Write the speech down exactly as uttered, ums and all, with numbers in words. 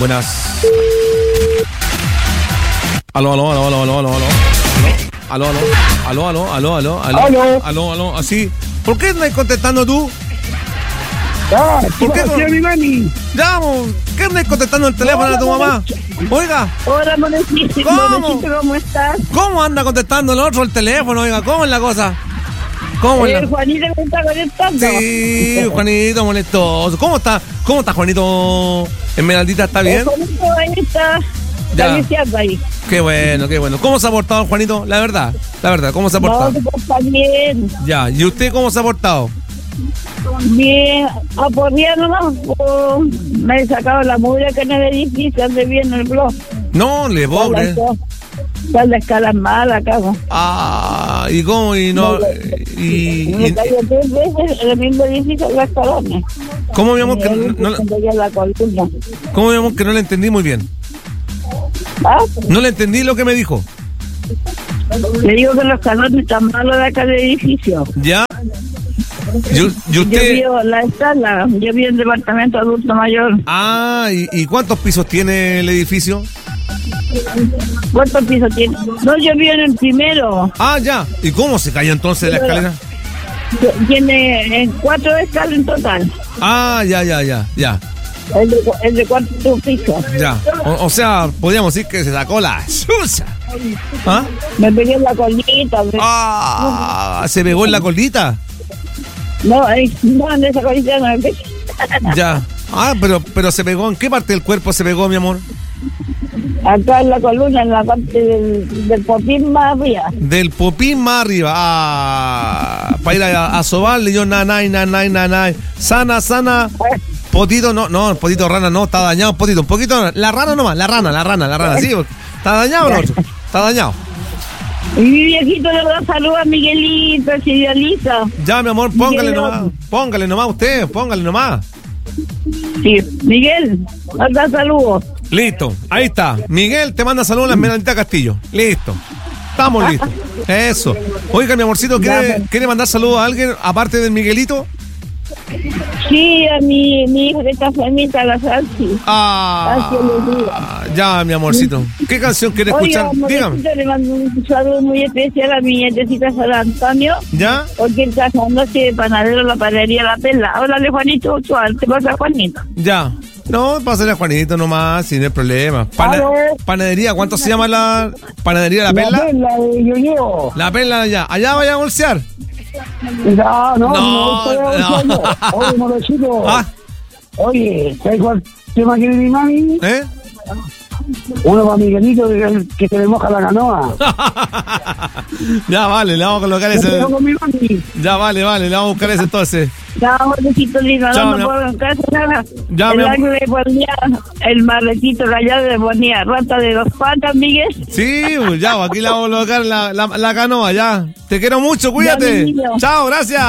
Buenas. Aló, aló, aló, aló, aló, aló, aló. Aló, aló, aló, aló, aló, aló, aló, aló, aló, aló, así. ¿Por qué no estás contestando tú? Ah, ¿Por qué? ¿Qué, mi mami? Ya, ¿qué andas contestando el teléfono Hola, a tu mamá? Oiga. Hola, Monecito. ¿Cómo? ¿Cómo estás? ¿Cómo anda contestando el otro el teléfono? Oiga, ¿cómo es la cosa? ¿Cómo es Eh, la... Juanito me está conectando. Sí, Juanito molestoso. ¿Cómo está? ¿Cómo está Juanito? ¿Esmeraldita está bien? Eh, Juanito ahí está. Ya. Está ahí. Qué bueno, qué bueno. ¿Cómo se ha portado Juanito? La verdad, la verdad, ¿cómo se ha portado? No, te portas bien. Ya, ¿y usted cómo se ha portado? Bien, a por día nomás. Oh, me he sacado la mugre que en el edificio, ande bien en el blog. No, le pobre. Está la escala mala, cago. Ah, ¿y cómo? Y no. Y, Me y, cayó tres veces en el mismo edificio en la escalona. ¿Cómo, mi amor, que no, no, la columna. ¿Cómo, mi amor, que no le entendí muy bien? ¿Ah? No le entendí lo que me dijo. Le digo que los escalones están malos de acá del edificio. ¿Ya? ¿Y, y usted? Yo vivo la escala, yo vivo en el departamento adulto mayor. Ah, ¿y, y cuántos pisos tiene el edificio? ¿Cuántos pisos tiene? No, yo vivo en el primero. Ah, ya. ¿Y cómo se cayó entonces la escalera? Tiene eh, cuatro escalas en total. Ah, ya, ya, ya, ya. El de, el de cuatro pisos. Ya. O, o sea, podríamos decir que se sacó la susa. ¿Ah? Me pegué en la colita. Me... Ah, ¿se pegó en la colita? No, eh, no, en esa colita no me pegué. Ya. Ah, pero, pero se pegó. ¿En qué parte del cuerpo se pegó, mi amor? Acá en la columna, en la parte del, del popín más arriba. Del popín más arriba. Ah, para ir a, a sobarle yo, nanay, nanay, nanay. Sana, sana. Potito, no, no, potito rana no, está dañado, potito, un poquito, la rana nomás, la rana, la rana, la rana, sí, está dañado el otro, está dañado. Y mi viejito le da salud a Miguelito, se idealiza. Ya, mi amor, póngale Miguel, nomás, póngale nomás usted, póngale nomás. Sí, Miguel, manda saludos. Listo, ahí está. Miguel te manda saludos a la Esmeraldita Castillo. Listo. Estamos listos. Eso. Oiga, mi amorcito, ¿quiere, ¿quiere mandar saludos a alguien aparte del Miguelito? Sí, a mi, mi hijo que está enfermita, la Salsi. Ah, ya, mi amorcito. ¿Qué canción quiere escuchar? Oiga, Dígame. Le mando un saludo muy especial a mi nietecita San Antonio. ¿Ya? Porque él está haciéndose de panadero la panadería La Perla. Háblale, Juanito, Ochoa, te pasa, Juanito. Ya. No, pásale a Juanito nomás, sin el problema. Pana- panadería, ¿cuánto se llama la panadería La Perla? La Perla de Yoyeo. La Perla allá. ¿Allá vaya a bolsear? No, no, No, no, no. no. Oye, Morocito. Ah. Oye, ¿sabes cuál tema quiere mi mami? ¿Eh? Uno para Miguelito que, que se le moja la canoa. Ya vale, le vamos a colocar Yo ese. tengo con mi mami. Ya vale, vale, le vamos a buscar ese entonces. Ya, Juanito lindo, Chao, no mi me am- puedo encargar nada. Ya, mi El am- año le ponía, el marretito rayado le ponía rata de dos patas, Miguel. Sí, pues ya, aquí le vamos a colocar la, la, la canoa, ya. Te quiero mucho, Ya, cuídate. mi niño. Chao, gracias.